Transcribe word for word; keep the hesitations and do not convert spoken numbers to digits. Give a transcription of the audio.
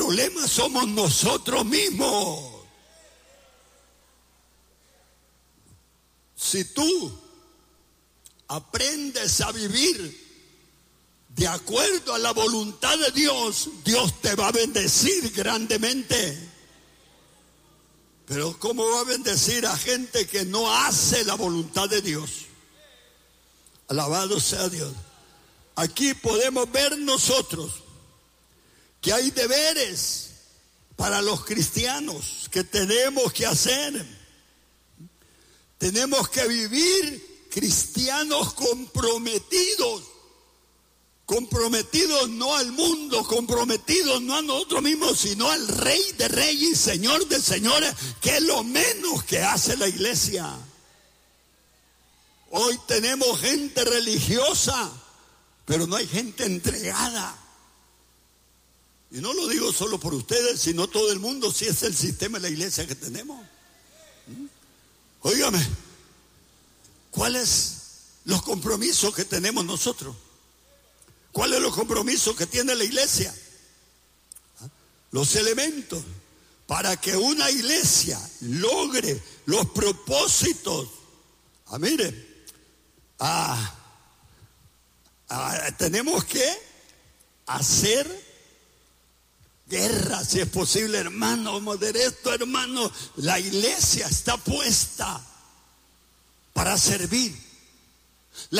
problema somos nosotros mismos. Si tú aprendes a vivir de acuerdo a la voluntad de Dios, Dios te va a bendecir grandemente. Pero ¿cómo va a bendecir a gente que no hace la voluntad de Dios? Alabado sea Dios. Aquí podemos ver nosotros que hay deberes para los cristianos que tenemos que hacer. Tenemos que vivir cristianos comprometidos. Comprometidos no al mundo, comprometidos no a nosotros mismos, sino al Rey de Reyes y Señor de Señores, que es lo menos que hace la iglesia. Hoy tenemos gente religiosa, pero no hay gente entregada. Y no lo digo solo por ustedes, sino todo el mundo, si es el sistema de la iglesia que tenemos. Óigame, ¿cuáles los compromisos que tenemos nosotros? ¿Cuáles los compromisos que tiene la iglesia? Los elementos para que una iglesia logre los propósitos. Ah, mire, ah, ah, tenemos que hacer guerra, si es posible, hermano. Vamos a ver esto, hermano. La iglesia está puesta para servir.